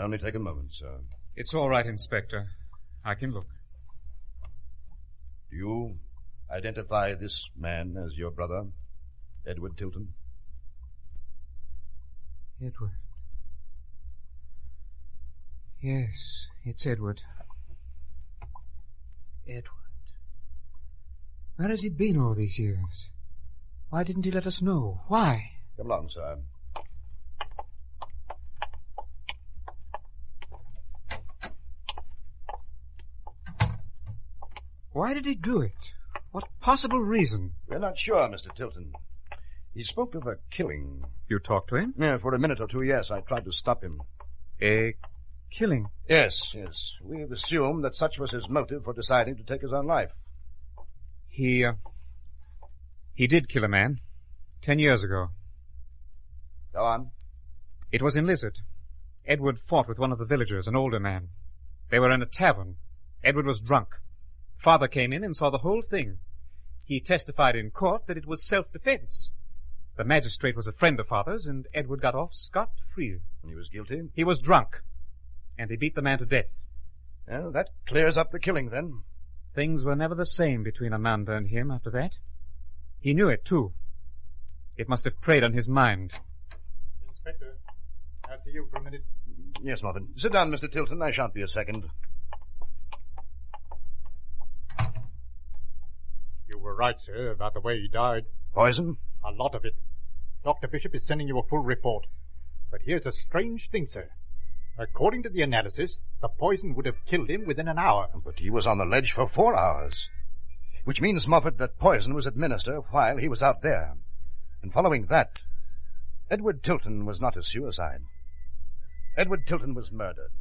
It'll only take a moment, sir. It's all right, Inspector. I can look. Do you identify this man as your brother, Edward Tilton? Edward. Yes, it's Edward. Edward. Where has he been all these years? Why didn't he let us know? Why? Come along, sir. Why did he do it? What possible reason? We're not sure, Mr. Tilton. He spoke of a killing. You talked to him? Yeah, for a minute or two, yes. I tried to stop him. A killing? Yes. We've assumed that such was his motive for deciding to take his own life. He did kill a man 10 years ago. Go on. It was in Lizard. Edward fought with one of the villagers, an older man. They were in a tavern. Edward was drunk. Father came in and saw the whole thing. He testified in court that it was self-defense. The magistrate was a friend of Father's, and Edward got off scot-free. And he was guilty? He was drunk, and he beat the man to death. Well, that clears up the killing, then. Things were never the same between Amanda and him after that. He knew it, too. It must have preyed on his mind. Inspector, I'll see you for a minute. Yes, Marvin. Sit down, Mr. Tilton. I shan't be a second. You were right, sir, about the way he died. Poison? A lot of it. Dr. Bishop is sending you a full report. But here's a strange thing, sir. According to the analysis, the poison would have killed him within an hour. But he was on the ledge for 4 hours. Which means, Moffat, that poison was administered while he was out there. And following that, Edward Tilton was not a suicide. Edward Tilton was murdered.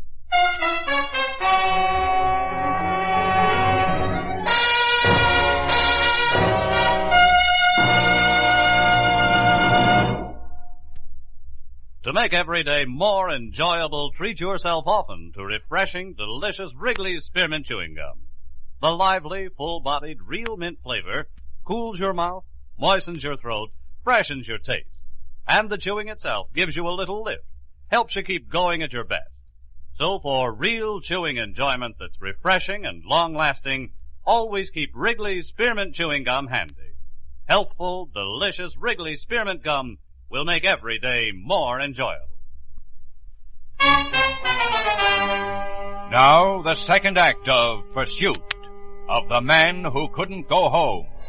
To make every day more enjoyable, treat yourself often to refreshing, delicious Wrigley's Spearmint Chewing Gum. The lively, full-bodied, real mint flavor cools your mouth, moistens your throat, freshens your taste. And the chewing itself gives you a little lift, helps you keep going at your best. So for real chewing enjoyment that's refreshing and long-lasting, always keep Wrigley's Spearmint Chewing Gum handy. Healthful, delicious Wrigley's Spearmint Gum will make every day more enjoyable. Now, the second act of Pursuit of the Man Who Couldn't Go Home.